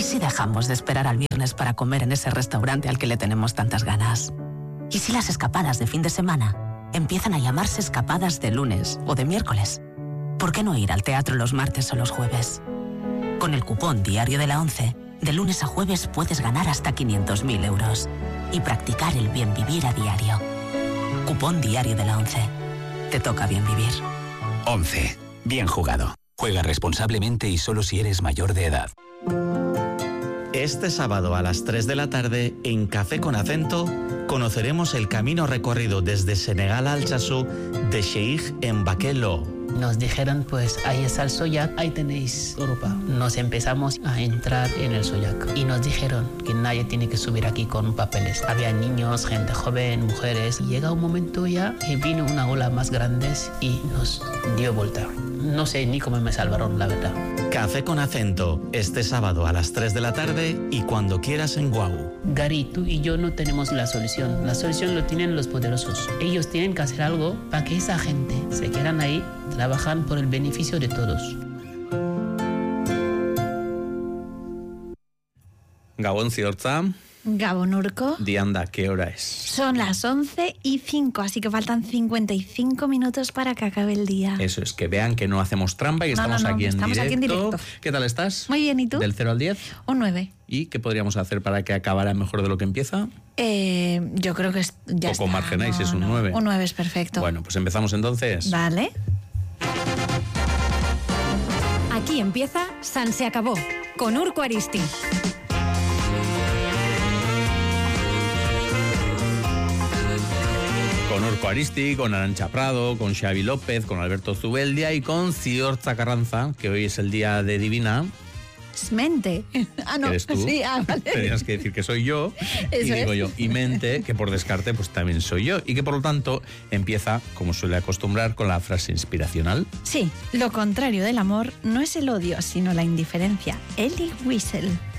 ¿Y si dejamos de esperar al viernes para comer en ese restaurante al que le tenemos tantas ganas? ¿Y si las escapadas de fin de semana empiezan a llamarse escapadas de lunes o de miércoles? ¿Por qué no ir al teatro los martes o los jueves? Con el cupón Diario de la ONCE, de lunes a jueves puedes ganar hasta 500.000 euros y practicar el bien vivir a diario. Cupón Diario de la ONCE. Te toca bien vivir. 11. Bien jugado. Juega responsablemente y solo si eres mayor de edad. Este sábado a las 3 de la tarde, en Café con Acento, conoceremos el camino recorrido desde Senegal al Chassú de Sheikh en Baquelo. Nos dijeron, pues ahí está el Soyac, ahí tenéis Europa. Nos empezamos a entrar en el Soyac y nos dijeron que nadie tiene que subir aquí con papeles. Había niños, gente joven, mujeres. Y llega un momento ya que vino una ola más grande y nos dio vuelta. No sé ni cómo me salvaron, la verdad. Café con Acento, este sábado a las 3 de la tarde y cuando quieras en Guau. Gary, tú y yo no tenemos la solución. La solución lo tienen los poderosos. Ellos tienen que hacer algo para que esa gente se quedan ahí, trabajan por el beneficio de todos. Gabón Ziortza. Gabón Urko. Dianda, ¿qué hora es? Son las 11:05, así que faltan 55 minutos para que acabe el día. Eso es, que vean que no hacemos trampa y que estamos aquí en directo. ¿Qué tal estás? Muy bien, ¿y tú? ¿Del 0 al 10? Un 9. ¿Y qué podríamos hacer para que acabara mejor de lo que empieza? Yo creo que ya poco margenáis, es un 9. Un 9 es perfecto. Bueno, pues empezamos entonces. Vale. Aquí empieza San Se Acabó, con Urko Aristi. Con Urko Aristi, con Arantxa Prado, con Xavi López, con Alberto Zubeldia y con Ziortza Carranza, que hoy es el día de Divina. Mente. Ah, no. ¿Eres tú? Sí, vale. Tenías que decir que soy yo. Eso y digo es. yo, y Mente, que por descarte pues también soy yo. Y que por lo tanto empieza, como suele acostumbrar, con la frase inspiracional. Sí, lo contrario del amor no es el odio, sino la indiferencia. Elie Wiesel.